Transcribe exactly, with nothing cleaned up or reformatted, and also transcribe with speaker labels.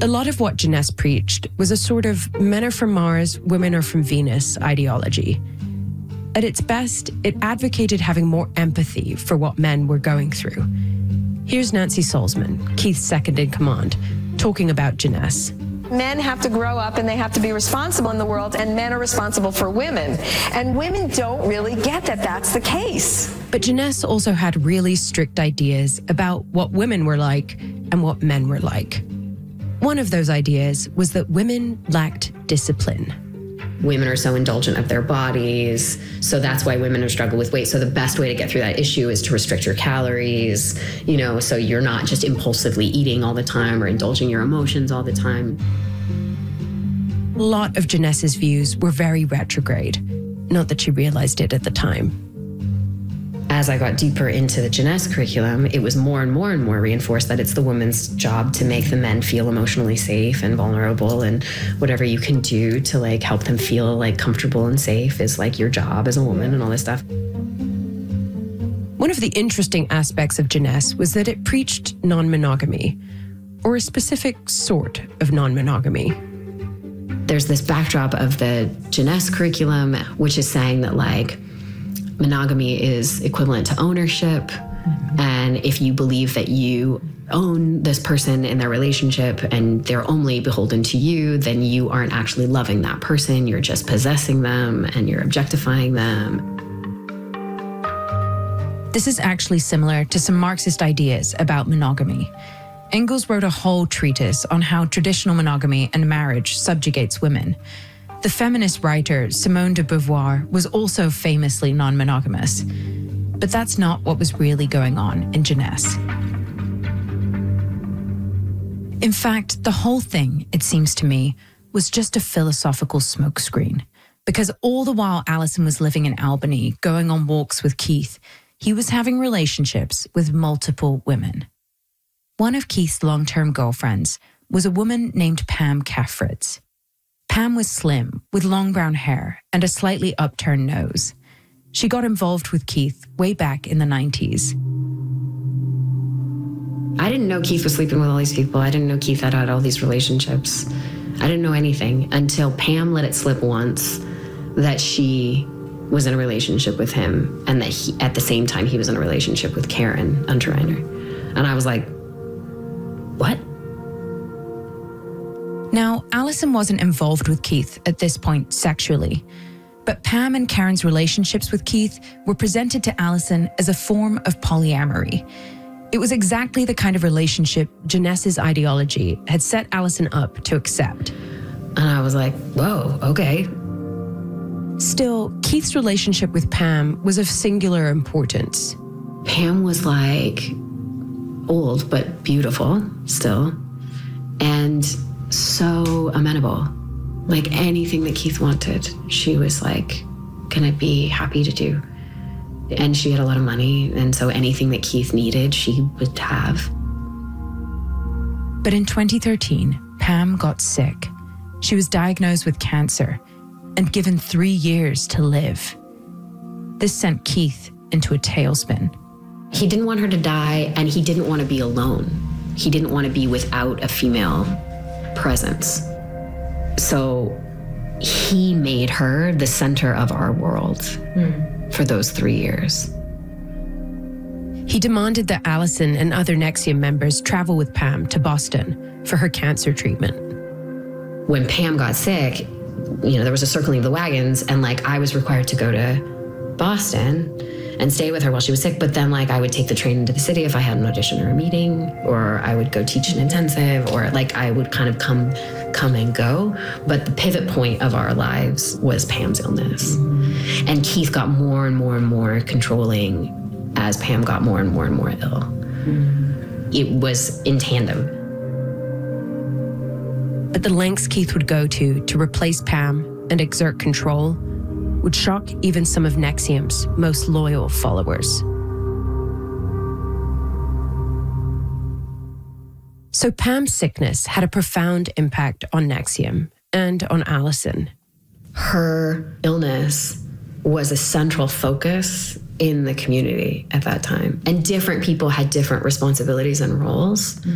Speaker 1: A lot of what Jeunesse preached was a sort of men are from Mars, women are from Venus ideology. At its best, it advocated having more empathy for what men were going through. Here's Nancy Salzman, Keith's second in command, talking about Jeunesse.
Speaker 2: Men have to grow up and they have to be responsible in the world, and men are responsible for women. And women don't really get that that's the case.
Speaker 1: But Jeunesse also had really strict ideas about what women were like and what men were like. One of those ideas was that women lacked discipline.
Speaker 3: Women are so indulgent of their bodies, so that's why women have struggled with weight. So the best way to get through that issue is to restrict your calories, you know, so you're not just impulsively eating all the time or indulging your emotions all the time.
Speaker 1: A lot of Jeunesse's views were very retrograde, not that she realized it at the time.
Speaker 3: As I got deeper into the Jeunesse curriculum, it was more and more and more reinforced that it's the woman's job to make the men feel emotionally safe and vulnerable, and whatever you can do to like help them feel like comfortable and safe is like your job as a woman and all this stuff.
Speaker 1: One of the interesting aspects of Jeunesse was that it preached non-monogamy, or a specific sort of non-monogamy.
Speaker 3: There's this backdrop of the Jeunesse curriculum, which is saying that like monogamy is equivalent to ownership. Mm-hmm. And if you believe that you own this person in their relationship and they're only beholden to you, then you aren't actually loving that person. You're just possessing them and you're objectifying them.
Speaker 4: This is actually similar to some Marxist ideas about monogamy. Engels wrote a whole treatise on how traditional monogamy and marriage subjugates women. The feminist writer Simone de Beauvoir was also famously non-monogamous. But that's not what was really going on in Jeunesse. In fact, the whole thing, it seems to me, was just a philosophical smokescreen. Because all the while Alison was living in Albany, going on walks with Keith, he was having relationships with multiple women. One of Keith's long-term girlfriends was a woman named Pam Caffritz. Pam was slim, with long brown hair and a slightly upturned nose. She got involved with Keith way back in the nineties.
Speaker 3: I didn't know Keith was sleeping with all these people. I didn't know Keith had had all these relationships. I didn't know anything until Pam let it slip once that she was in a relationship with him, and that he, at the same time he was in a relationship with Karen Unterreiner. And I was like, what?
Speaker 4: Now, Alison wasn't involved with Keith at this point sexually, but Pam and Karen's relationships with Keith were presented to Alison as a form of polyamory. It was exactly the kind of relationship Jeunesse's ideology had set Alison up to accept.
Speaker 3: And I was like, whoa, okay.
Speaker 1: Still, Keith's relationship with Pam was of singular importance.
Speaker 3: Pam was like old, but beautiful still, and so amenable. Like anything that Keith wanted, she was like gonna be happy to do. And she had a lot of money, and so anything that Keith needed, she would have.
Speaker 4: But in twenty thirteen, Pam got sick. She was diagnosed with cancer and given three years to live. This sent Keith into a tailspin.
Speaker 3: He didn't want her to die, and he didn't want to be alone. He didn't want to be without a female presence. So he made her the center of our world mm. for those three years.
Speaker 1: He demanded that Alison and other NXIVM members travel with Pam to Boston for her cancer treatment.
Speaker 3: When Pam got sick, you know, there was a circling of the wagons, and like I was required to go to Boston and stay with her while she was sick. But then like I would take the train into the city if I had an audition or a meeting, or I would go teach an intensive, or like I would kind of come, come and go. But the pivot point of our lives was Pam's illness. Mm-hmm. And Keith got more and more and more controlling as Pam got more and more and more ill. Mm-hmm. It was in tandem.
Speaker 1: But the lengths Keith would go to to replace Pam and exert control would shock even some of NXIVM's most loyal followers. So Pam's sickness had a profound impact on NXIVM and on Alison.
Speaker 3: Her illness was a central focus in the community at that time. And different people had different responsibilities and roles.